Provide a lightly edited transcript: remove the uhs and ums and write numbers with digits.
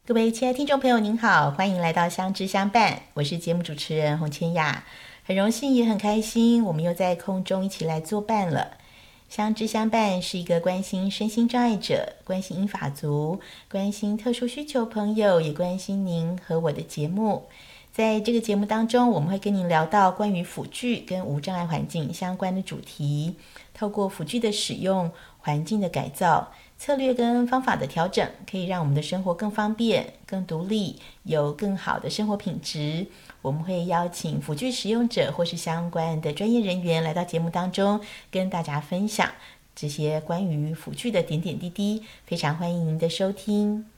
各位亲爱的听众朋友，您好，欢迎来到相知相伴，我是节目主持人洪千雅，很荣幸也很开心，我们又在空中一起来作伴了。相知相伴是一个关心身心障碍者、关心英法族、关心特殊需求朋友，也关心您和我的节目。在这个节目当中，我们会跟您聊到关于辅具跟无障碍环境相关的主题，透过辅具的使用、环境的改造、策略跟方法的调整，可以让我们的生活更方便、更独立，有更好的生活品质。我们会邀请辅具使用者或是相关的专业人员来到节目当中，跟大家分享这些关于辅具的点点滴滴。非常欢迎您的收听。